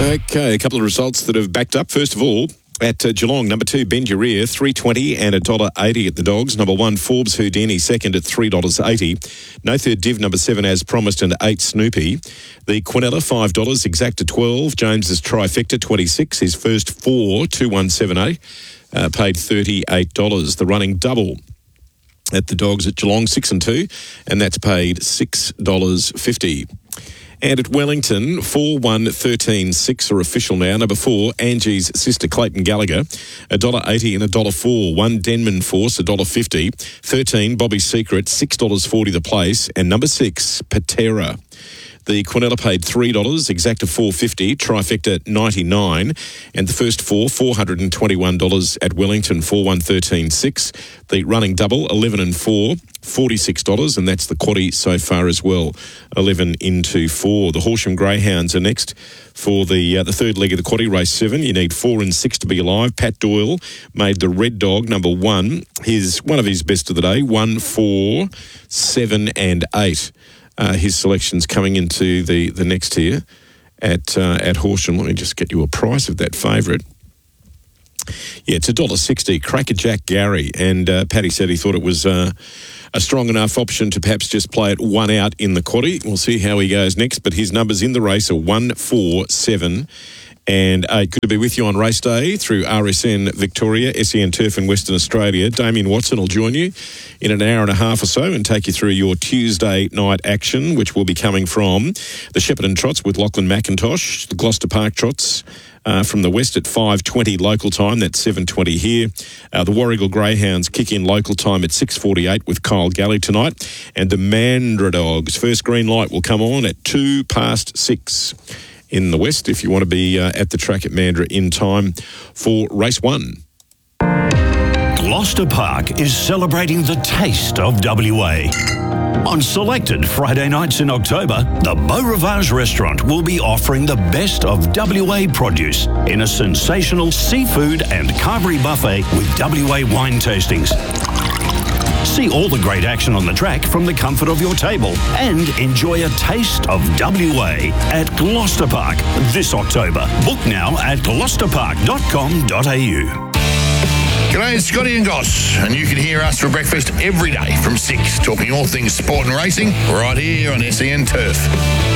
Okay, a couple of results that have backed up. First of all, at Geelong, number 2, Benjuria, $3.20 and $1.80 at the Dogs. Number 1, Forbes Houdini, second at $3.80. No Third Div, number 7, as promised, and 8, Snoopy. The Quinella, $5, Exacta, 12. James's Trifecta, 26. His first 4, 2178, paid $38. The running double at the Dogs at Geelong, 6 and 2, and that's paid $6.50. And at Wellington, 4, 1, 13, 6 are official now. Number 4, Angie's Sister Clayton Gallagher, $1.80 and $1.04. 1, Denman Force, $1.50. 13, Bobby's Secret, $6.40 the place. And number 6, Patera. The Quinella paid $3, Exacta $4.50, Trifecta $99, and the first 4, $421 at Wellington, 4, 1, 13, 6. The running double, 11 and 4, $46, and that's the quaddie so far as well, 11 into 4. The Horsham Greyhounds are next for the third leg of the quaddie, race 7. You need 4 and 6 to be alive. Pat Doyle made the Red Dog number 1, one of his best of the day, 1, 4, 7 and 8. His selections coming into the next here at Horsham. Let me just get you a price of that favourite. Yeah, it's $1.60. Crackerjack Gary. And Paddy said he thought it was a strong enough option to perhaps just play it 1 out in the quaddie. We'll see how he goes next. But his numbers in the race are 1, 4, 7 and 8. Good to be with you on race day through RSN Victoria, SEN Turf in Western Australia. Damien Watson will join you in an hour and a half or so and take you through your Tuesday night action, which will be coming from the Shepparton Trots with Lachlan McIntosh, the Gloucester Park Trots from the west at 5:20 local time. That's 7:20 here. The Warrigal Greyhounds kick in local time at 6:48 with Kyle Galley tonight. And the Mandurah Dogs, first green light will come on at 6:02 in the west if you want to be at the track at Mandurah in time for race 1. Gloucester Park is celebrating the taste of WA. On selected Friday nights in October, the Beau Rivage restaurant will be offering the best of WA produce in a sensational seafood and carvery buffet with WA wine tastings. See all the great action on the track from the comfort of your table and enjoy a taste of WA at Gloucester Park this October. Book now at gloucesterpark.com.au. G'day, it's Scotty and Goss, and you can hear us for breakfast every day from 6, talking all things sport and racing right here on SEN Turf.